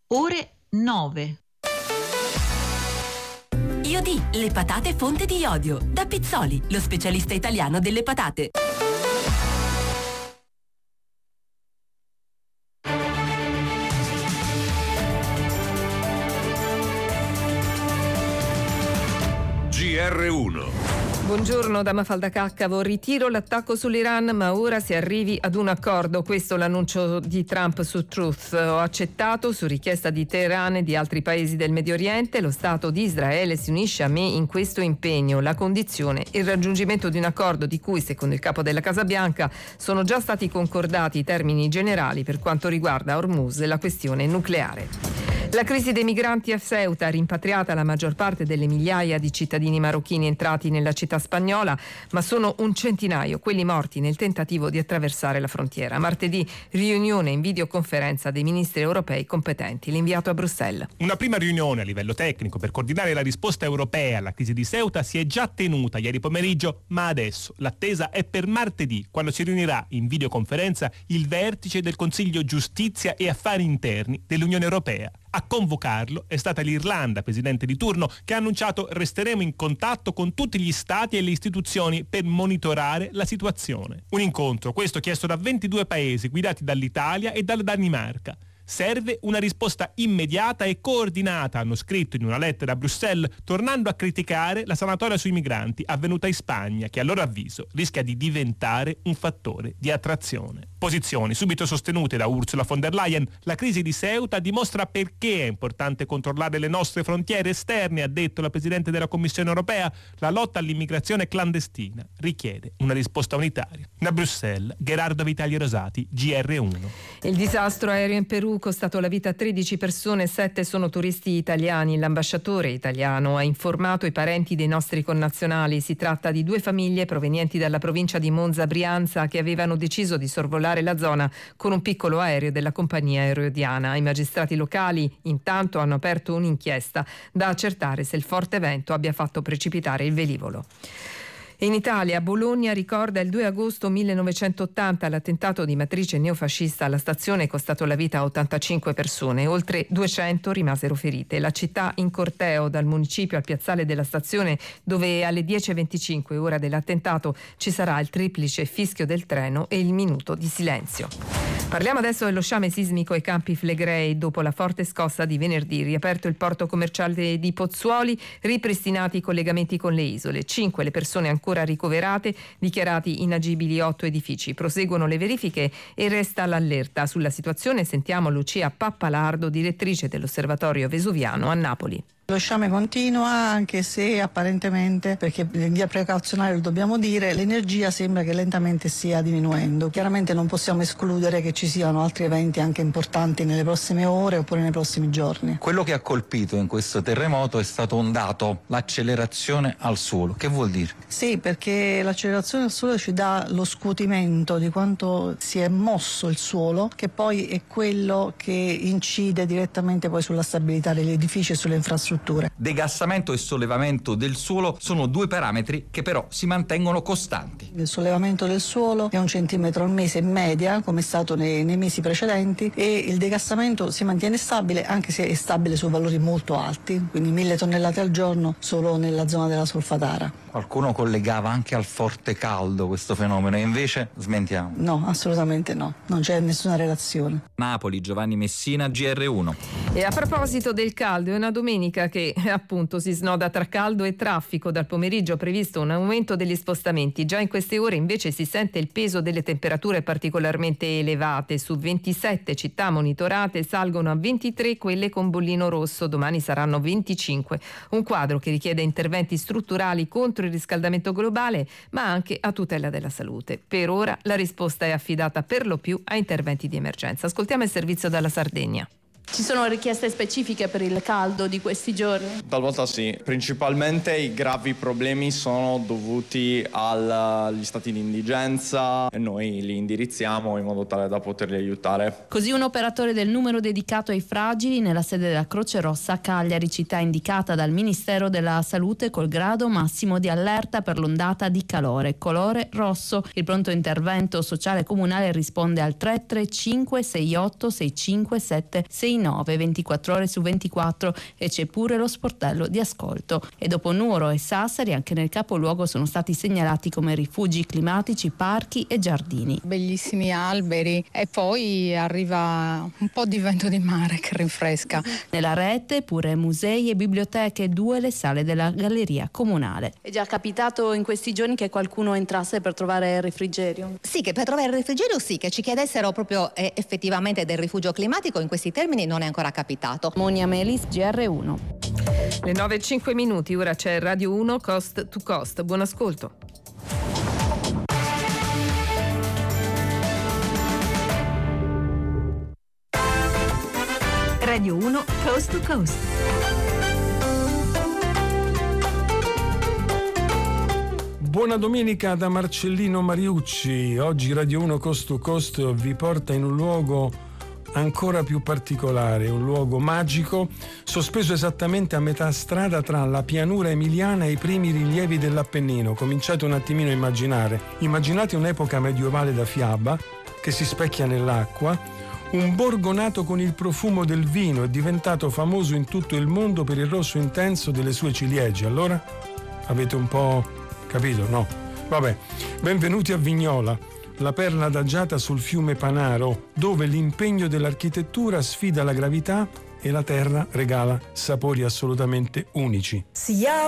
ore 9. Iodi, le patate fonte di iodio. Da Pizzoli, lo specialista italiano delle patate. GR1. Buongiorno da Mafalda Caccavo. Ritiro l'attacco sull'Iran, ma ora si arrivi ad un accordo. Questo l'annuncio di Trump su Truth. Ho accettato su richiesta di Teheran e di altri paesi del Medio Oriente. Lo Stato di Israele si unisce a me in questo impegno. La condizione, il raggiungimento di un accordo di cui, secondo il capo della Casa Bianca, sono già stati concordati i termini generali per quanto riguarda Hormuz e la questione nucleare. La crisi dei migranti a Ceuta ha rimpatriata la maggior parte delle migliaia di cittadini marocchini entrati nella città spagnola, ma sono un centinaio quelli morti nel tentativo di attraversare la frontiera. Martedì riunione in videoconferenza dei ministri europei competenti, l'inviato a Bruxelles. Una prima riunione a livello tecnico per coordinare la risposta europea alla crisi di Ceuta si è già tenuta ieri pomeriggio, ma adesso l'attesa è per martedì, quando si riunirà in videoconferenza il vertice del Consiglio Giustizia e Affari Interni dell'Unione Europea. A convocarlo è stata l'Irlanda, presidente di turno, che ha annunciato: resteremo in contatto con tutti gli stati e le istituzioni per monitorare la situazione. Un incontro, questo chiesto da 22 paesi guidati dall'Italia e dalla Danimarca. Serve una risposta immediata e coordinata, hanno scritto in una lettera a Bruxelles, tornando a criticare la sanatoria sui migranti avvenuta in Spagna, che a loro avviso rischia di diventare un fattore di attrazione. Posizioni subito sostenute da Ursula von der Leyen. La crisi di Ceuta dimostra perché è importante controllare le nostre frontiere esterne, ha detto la Presidente della Commissione europea. La lotta all'immigrazione clandestina richiede una risposta unitaria. Da Bruxelles, Gerardo Vitali Rosati, GR1. Il disastro aereo in Perù ha costato la vita a 13 persone, 7 sono turisti italiani. L'ambasciatore italiano ha informato i parenti dei nostri connazionali. Si tratta di 2 famiglie provenienti dalla provincia di Monza Brianza che avevano deciso di sorvolare la zona con un piccolo aereo della compagnia aerodiana. I magistrati locali intanto hanno aperto un'inchiesta da accertare se il forte vento abbia fatto precipitare il velivolo. In Italia, Bologna ricorda il 2 agosto 1980 l'attentato di matrice neofascista alla stazione è costato la vita a 85 persone, oltre 200 rimasero ferite. La città in corteo dal municipio al piazzale della stazione, dove alle 10:25 ora dell'attentato ci sarà il triplice fischio del treno e il minuto di silenzio. Parliamo adesso dello sciame sismico ai Campi Flegrei. Dopo la forte scossa di venerdì, riaperto il porto commerciale di Pozzuoli, ripristinati i collegamenti con le isole. 5 le persone ancora ricoverate, dichiarati inagibili 8 edifici. Proseguono le verifiche e resta l'allerta. Sulla situazione sentiamo Lucia Pappalardo, direttrice dell'Osservatorio Vesuviano a Napoli. Lo sciame continua, anche se apparentemente, perché in via precauzionale lo dobbiamo dire, l'energia sembra che lentamente stia diminuendo. Chiaramente non possiamo escludere che ci siano altri eventi anche importanti nelle prossime ore oppure nei prossimi giorni. Quello che ha colpito in questo terremoto è stato un dato, l'accelerazione al suolo. Che vuol dire? Sì, perché l'accelerazione al suolo ci dà lo scuotimento di quanto si è mosso il suolo, che poi è quello che incide direttamente poi sulla stabilità degli edifici e sulle infrastrutture. Degassamento e sollevamento del suolo sono 2 parametri che però si mantengono costanti. Il sollevamento del suolo è 1 centimetro al mese in media, come è stato nei mesi precedenti, e il degassamento si mantiene stabile, anche se è stabile su valori molto alti, quindi 1000 tonnellate al giorno solo nella zona della Solfatara. Qualcuno collegava anche al forte caldo questo fenomeno e invece smentiamo. No, assolutamente no, non c'è nessuna relazione. Napoli, Giovanni Messina, GR1. E a proposito del caldo, è una domenica che appunto si snoda tra caldo e traffico. Dal pomeriggio è previsto un aumento degli spostamenti. Già in queste ore invece si sente il peso delle temperature particolarmente elevate. Su 27 città monitorate salgono a 23 quelle con bollino rosso, domani saranno 25. Un quadro che richiede interventi strutturali contro il riscaldamento globale, ma anche a tutela della salute. Per ora la risposta è affidata per lo più a interventi di emergenza. Ascoltiamo il servizio dalla Sardegna. Ci sono richieste specifiche per il caldo di questi giorni? Talvolta sì, principalmente i gravi problemi sono dovuti agli stati di indigenza e noi li indirizziamo in modo tale da poterli aiutare. Così un operatore del numero dedicato ai fragili nella sede della Croce Rossa a Cagliari, città indicata dal Ministero della Salute col grado massimo di allerta per l'ondata di calore, colore rosso. Il pronto intervento sociale comunale risponde al 335 68 657 69 9, 24 ore su 24, e c'è pure lo sportello di ascolto. E dopo Nuoro e Sassari, anche nel capoluogo sono stati segnalati come rifugi climatici, parchi e giardini. Bellissimi alberi, e poi arriva un po' di vento di mare che rinfresca. Nella rete pure musei e biblioteche, 2 le sale della galleria comunale. È già capitato in questi giorni che qualcuno entrasse per trovare il refrigerio? Sì, che per trovare il refrigerio sì, che ci chiedessero proprio effettivamente del rifugio climatico in questi termini non è ancora capitato. Monia Melis, GR1. Le 9:05, ora c'è Radio 1 Coast to Coast. Buon ascolto. Radio 1 Coast to Coast. Buona domenica da Marcellino Mariucci. Oggi Radio 1 Coast to Coast vi porta in un luogo ancora più particolare, un luogo magico, sospeso esattamente a metà strada tra la pianura emiliana e i primi rilievi dell'Appennino. Cominciate un attimino a immaginare. Immaginate un'epoca medievale da fiaba che si specchia nell'acqua, un borgo nato con il profumo del vino e diventato famoso in tutto il mondo per il rosso intenso delle sue ciliegie. Allora, avete un po' capito, no? Vabbè, benvenuti a Vignola, la perla adagiata sul fiume Panaro, dove l'impegno dell'architettura sfida la gravità e la terra regala sapori assolutamente unici.